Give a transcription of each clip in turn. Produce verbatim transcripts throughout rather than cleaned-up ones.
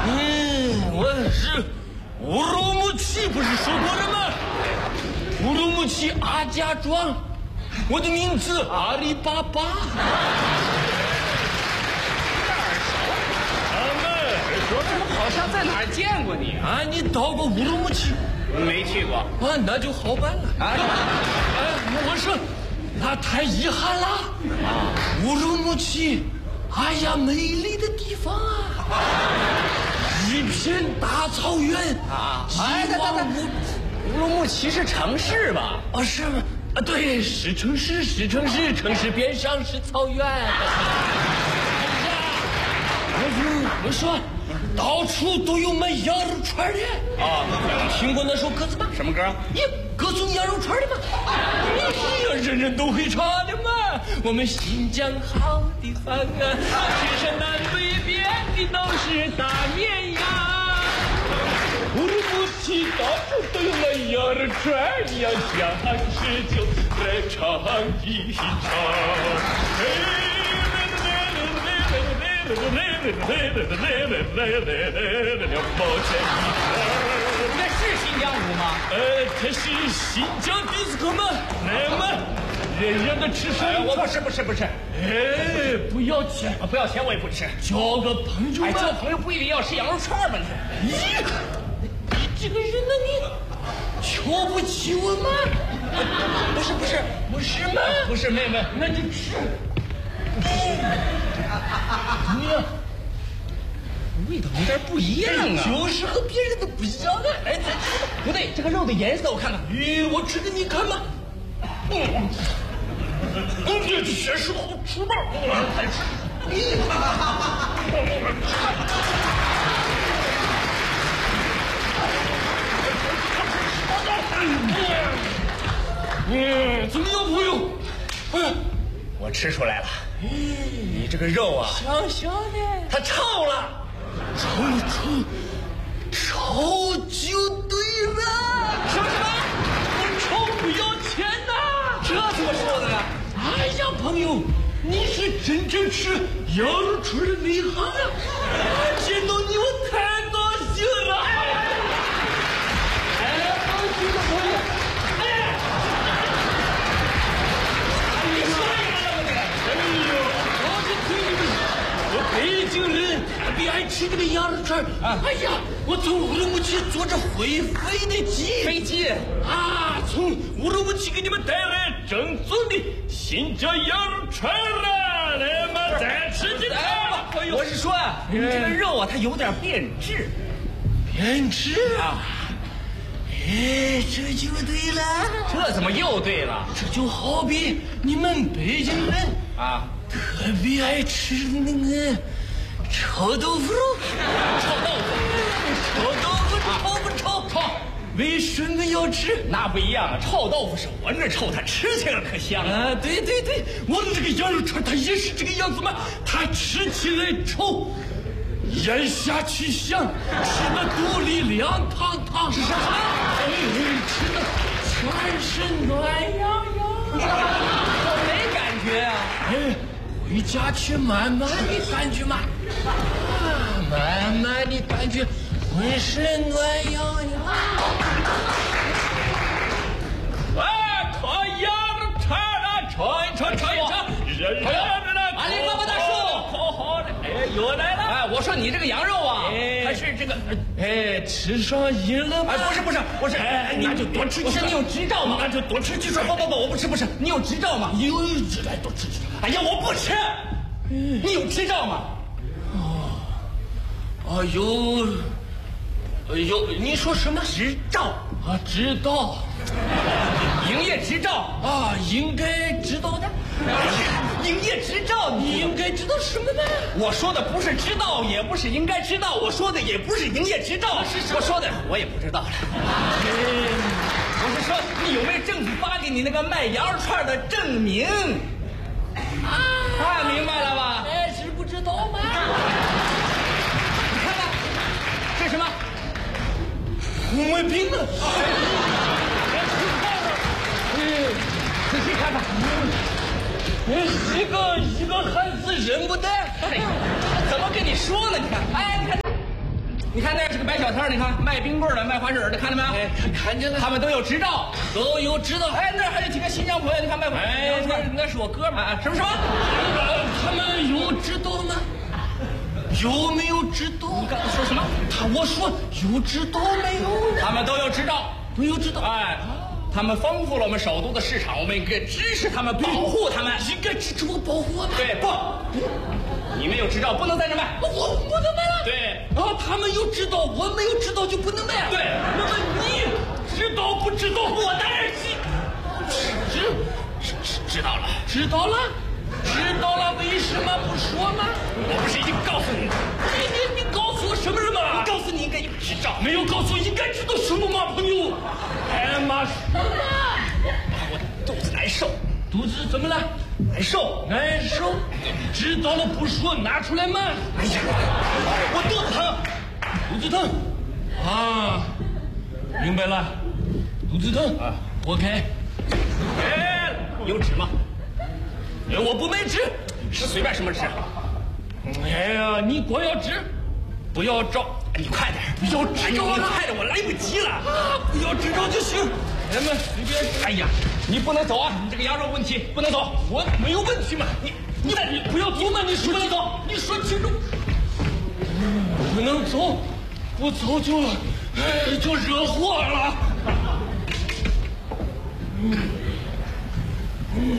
嗯，我是乌鲁木齐，不是说过了吗？乌鲁木齐阿家庄，我的名字阿里巴巴。 我怎么好像在哪儿见过你啊？你到过乌鲁木齐？ 没去过。 啊，那就好办了。啊，哎，我说，那太遗憾了。啊，乌鲁木齐，哎呀，美丽的地方啊，一片大草原啊。哎，等等等，乌鲁木齐是城市吧？ 哦，是吗？啊，对，是城市，是城市，城市边上是草原。我说，到处都有卖羊肉串的啊！ 听过那首歌子吗？ 什么歌？ 你歌颂羊肉串的吗？哎呀，人人都会唱的嘛。我们新疆好地方啊，全山南北遍地都是大绵羊。乌鲁木齐到处都有卖羊肉串，你要想吃就来尝一尝。两毛钱一这是新疆舞吗？ 呃，这是新疆迪斯科吗？来嘛，人人的吃什么？ 我不吃，不吃，不吃。 哎，不要钱， 不要钱我也不吃。 交个朋友嘛。 哎，交朋友不一定要吃羊肉串吗？ 你，咦，你这个人呢，你瞧不起我吗？ 不是，不是， 不是吗？ 不是，妹妹， 那就吃。你呀， 味道有点不一样啊， 就是和别人的不一样啊！哎，再吃， 不对，这个肉的颜色我看看。 咦，我吃给你看嘛。嗯，嗯，这确实好吃嘛。再吃。嗯，怎么样，朋友？嗯， 我吃出来了。你这个肉啊， 香香的， 它臭了， 臭臭臭就对了。 什么什么？ 我臭不要钱呐？ 这怎么说的呢？ 哎呀，朋友，你是真正吃羊肉串的内行啊！见到你我太高兴了。哎，高兴的朋友，哎， 你说什么了你？ 北京人特别爱吃这个羊肉串啊！哎呀，我从乌鲁木齐坐着会飞的机， 飞机啊，从乌鲁木齐给你们带来正宗的新疆羊肉串了，来嘛，再吃几口。朋友，我是说啊，你这个肉啊，它有点变质， 变质啊！哎，这就对了。 这怎么又对了？ 这就好比你们北京人啊。 特别爱吃那个臭豆腐肉， 臭豆腐， 臭豆腐臭不臭？ 臭。 为什么要吃？ 那不一样啊，臭豆腐是闻着臭，它吃起来可香啊！对对对，我们这个羊肉串它也是这个样子嘛，它吃起来臭，咽下去香，吃的肚里凉堂堂， 是什么？ 哎，吃的全身暖洋洋， 我没感觉啊！ 哎。回家去慢慢的感觉嘛，啊，慢慢的感觉浑身暖洋洋。哎，烤羊肉串了，尝一尝，尝一尝。热热的了， 阿里巴巴大叔， 烤好了，哎，又来了。 哎，我说你这个羊肉啊， 哎、 还是这个， 哎，吃上瘾了吗？ 哎，不是不是不是， 哎， 你那就多吃几我说你有执照吗？ 那就多吃几串。 不不不，我不吃不吃，你有执照吗？ 有执照多吃几串。 哎呀，我不吃。嗯、你有执照吗？ 哦，啊有，有，你说什么执照啊？知道， 营业执照啊，应该知道的。 营业执照， 你应该知道什么呢？ 我说的不是知道，也不是应该知道，我说的也不是营业执照， 是什么？ 我说的我也不知道了。我是说，你有没有政府发给你那个卖羊肉串的证明？啊，啊，明白了吧？ 哎，是不知道吗？ 你看看，这是什么？ 红卫兵啊！ 哎，仔细看看。 一个一个汉字认不得， 哎，怎么跟你说呢？你看，哎，你看， 你看那是个摆小摊，你看卖冰棍的、卖花生的，看到没有？ 哎，看看见了， 他们都有执照， 都有知道。 哎，那还有几个新疆朋友，你看卖哎，那那是我哥们儿。 什么什么？ 他们有知道吗？有没有知道？ 你刚才说什么？ 他我说有知道没有？ 他们都有执照， 都有知道。 哎，他们丰富了我们首都的市场，我们应该支持他们，保护他们， 应该支持我，保护我们。 对，不，你们有执照不能在这卖， 我不能卖了。 对， 啊，他们有知道，我没有知道就不能卖了。 对， 那么你知道不知道？ 我当然知知知知知道了， 知道了。 知道了，为什么不说呢？ 我不是已经告诉你？ 你你你告诉我什么什么？ 我告诉你应该有执照， 没有告诉我应该知道什么吗，朋友？哎妈什么？ 我肚子难受， 肚子怎么了？ 难受， 难受。知道了不说，拿出来嘛。 哎呀，我肚子疼， 肚子疼啊，明白了，肚子疼啊，拨开。 哎，有纸吗？ 哎，我不卖纸， 是随便什么纸。 哎呀，你光要纸，不要照。 你快点， 要执照你快点，我来不及了。 啊，不要执照就行。咱们随便。 哎呀，你不能走啊！你这个羊肉问题不能走。 我没有问题嘛。你你你不要走嘛！你说不能走，你说清楚。不能走，不走就哎就惹祸了。嗯嗯。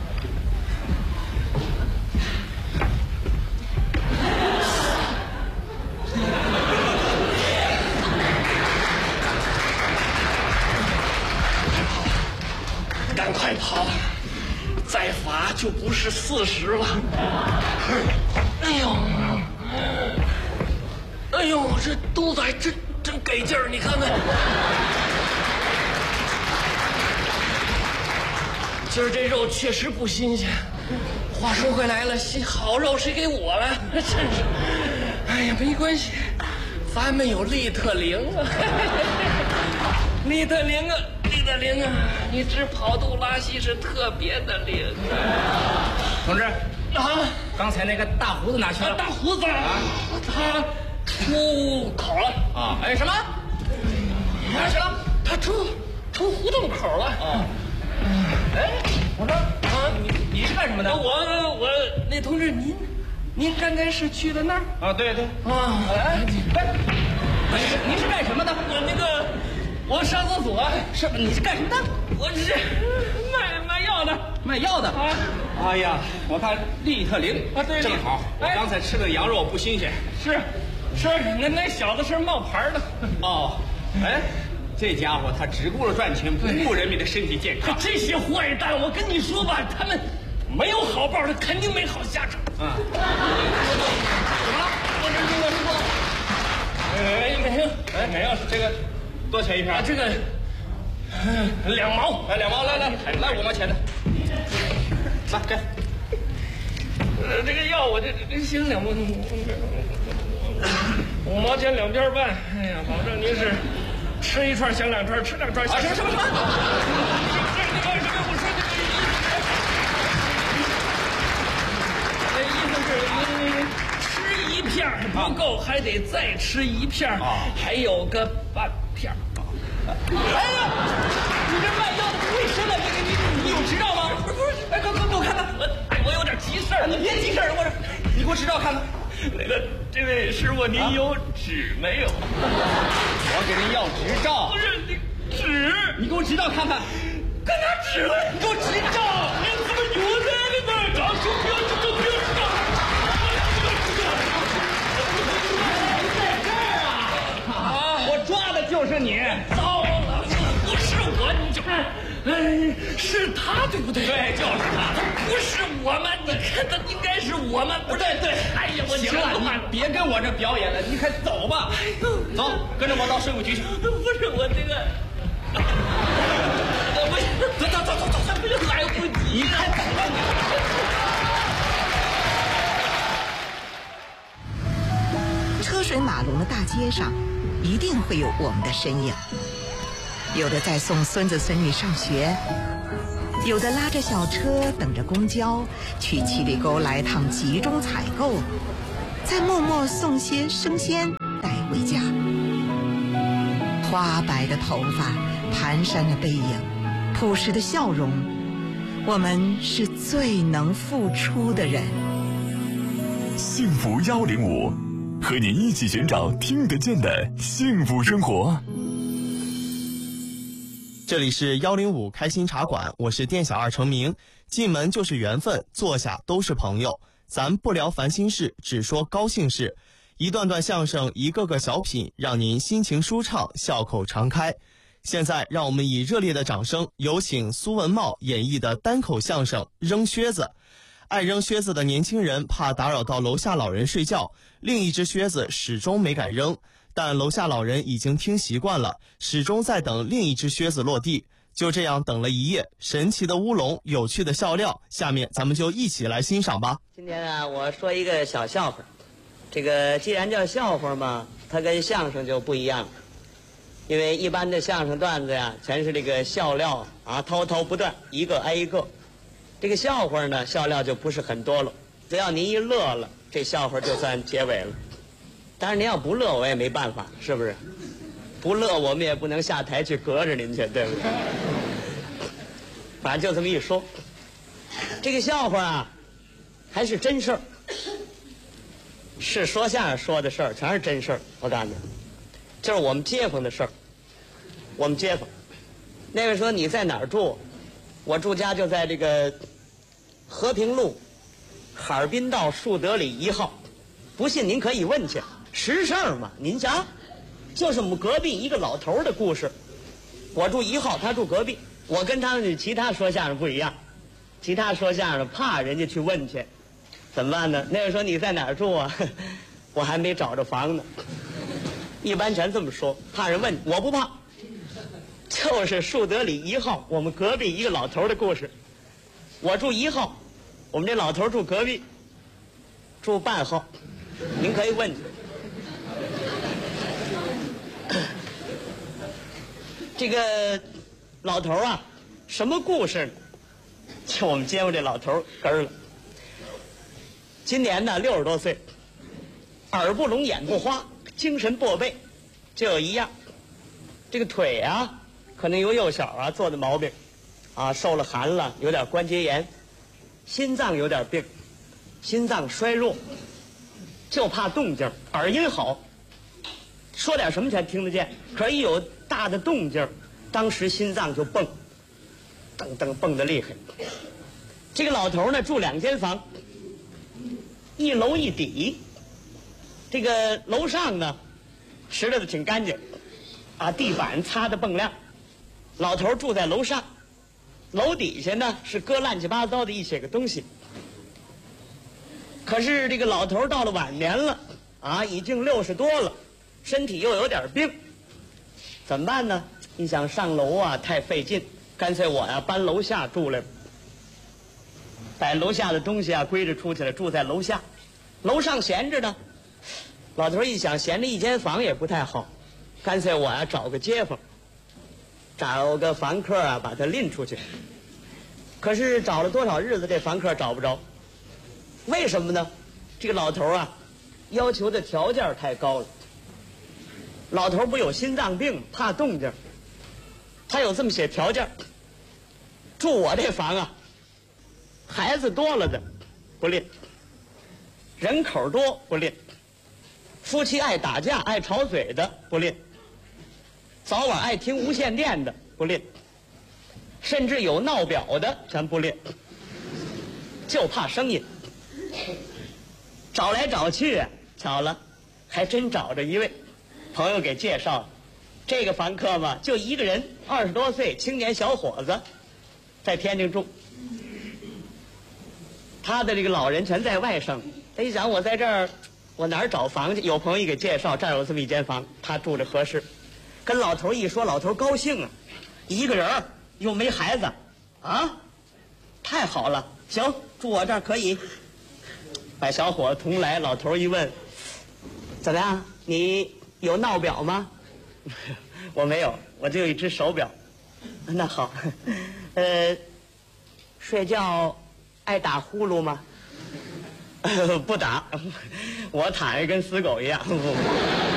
赶快跑，再罚就不是四十了。哎呦，哎呦，这肚子还真真给劲儿，你看看。今儿这肉确实不新鲜。话说回来了，新好肉谁给我了？真是，哎呀，没关系，咱们有利特灵啊，利特灵啊。利特灵啊，你治跑肚拉稀是特别的灵啊！ 同志啊， 刚才那个大胡子哪去了？ 大胡子啊，他出口了啊！哎，什么？哪去了？ 他出出胡同口了啊！ 哎，我说啊，你你是干什么的？ 我我那同志，您您刚才是去的那儿啊？对对啊！ 哎，你是你是干什么的？ 我那个。我上厕所， 是你是干什么的？ 我是卖卖药的， 卖药的啊！哎呀，我看利特灵啊，对， 正好，我刚才吃的羊肉不新鲜。 是，是，那那小子是冒牌的。 哦，哎，这家伙他只顾着赚钱，不顾人民的身体健康。 这些坏蛋，我跟你说吧，他们没有好报，他肯定没好下场。 嗯。 怎么了？我这这个说，哎，没有， 哎，没有，这个。多钱一片？ 这个，嗯，两毛， 来两毛，来来来五毛钱的，来这。 呃，这个药我这这行两毛，五毛钱两边半。哎呀，保证您是吃一串想两串，吃两串想。 什么什么什么？ 这这个什么？我说这个意思是，您吃一片不够，还得再吃一片，还有个半。片儿， 哎呀，你这卖药的不卫生啊！这个你你有执照吗？不是不是，哎，给我给我看看， 我哎我有点急事儿， 你别急事儿，我这你给我执照看看。 那个这位师傅，您有纸没有？ 我给您要执照。 不是你纸， 你给我执照看看。 干啥纸了？ 你给我执照。 你怎么有在里边？找手标就都不要执照。 就是你， 糟了！不是我，你就，哎，是他对不对？ 对，就是他， 他不是我们，你看他应该是我们， 不对对。 哎呀，我行了，你别跟我这表演了，你快走吧。走，跟着我到税务局去。 不是我这个，不是，走走走走走，不是来不及， 你快走吧你。 车水马龙的大街上。一定会有我们的身影，有的在送孙子孙女上学，有的拉着小车等着公交去七里沟来趟集中采购，再默默送些生鲜带回家。花白的头发，蹒跚的背影，朴实的笑容，我们是最能付出的人。 幸福幺零五，和你一起寻找听得见的幸福生活。 这里是幺零五开心茶馆，我是店小二程明。进门就是缘分，坐下都是朋友。咱不聊烦心事，只说高兴事。一段段相声，一个个小品，让您心情舒畅，笑口常开。现在让我们以热烈的掌声，有请苏文茂演绎的单口相声《扔靴子》。爱扔靴子的年轻人怕打扰到楼下老人睡觉，另一只靴子始终没敢扔，但楼下老人已经听习惯了，始终在等另一只靴子落地。就这样等了一夜，神奇的乌龙，有趣的笑料，下面咱们就一起来欣赏吧。 今天啊，我说一个小笑话。这个既然叫笑话嘛，它跟相声就不一样，因为一般的相声段子呀，全是这个笑料啊，滔滔不断，一个挨一个。这个笑话呢，笑料就不是很多了，只要您一乐了，这笑话就算结尾了。当然您要不乐，我也没办法，是不是？不乐，我们也不能下台去隔着您去，对不对？反正就这么一说。这个笑话啊，还是真事儿，是说相声说的事儿，全是真事儿。我告诉你，就是我们街坊的事儿。我们街坊，那位说你在哪儿住？我住家就在这个和平路哈尔滨道树德里一号，不信您可以问去，实事儿嘛。您瞧，就是我们隔壁一个老头的故事。我住一号，他住隔壁。我跟他们其他说相声不一样，其他说相声怕人家去问去，怎么办呢？那个说你在哪儿住啊？我还没找着房呢。一般全这么说，怕人问。我不怕，就是树德里一号，我们隔壁一个老头的故事。我住一号，我们这老头住隔壁，住半号，您可以问去。这个老头啊，什么故事呢？就我们街坊这老头根儿了。今年呢六十多岁，耳不聋眼不花，精神薄备，就有一样，这个腿啊可能有幼小啊做的毛病，啊受了寒了，有点关节炎，心脏有点病，心脏衰弱，就怕动静，耳音好，说点什么才听得见，可是一有大的动静，当时心脏就蹦，噔噔蹦得厉害。这个老头呢住两间房，一楼一底。这个楼上呢拾掇的挺干净，啊地板擦得锃亮。老头住在楼上，楼底下呢是搁乱七八糟的一些个东西。可是这个老头到了晚年了，啊已经六十多了，身体又有点病，怎么办呢？你想上楼啊太费劲，干脆我呀搬楼下住来，把楼下的东西啊归置出去了，住在楼下。楼上闲着呢，老头一想闲着一间房也不太好，干脆我呀找个街坊，找个房客啊把他拎出去。可是找了多少日子，这房客找不着。为什么呢？这个老头啊要求的条件太高了。老头不有心脏病，怕动静，他有这么些条件：住我这房啊，孩子多了的不吝，人口多不吝，夫妻爱打架爱吵嘴的不吝，早晚爱听无线电的不吝，甚至有闹表的全不吝，就怕声音。找来找去，巧了，还真找着一位朋友给介绍了。这个房客嘛，就一个人，二十多岁青年小伙子，在天津住。他的这个老人全在外省。他一想，我在这儿，我哪儿找房去？有朋友给介绍，这儿有这么一间房，他住着合适。跟老头一说，老头高兴啊，一个人又没孩子，啊，太好了，行，住我这儿可以。把小伙子同来，老头一问，怎么样？你有闹表吗？我没有，我只有一只手表。那好，呃，睡觉爱打呼噜吗？不打，我躺着跟死狗一样。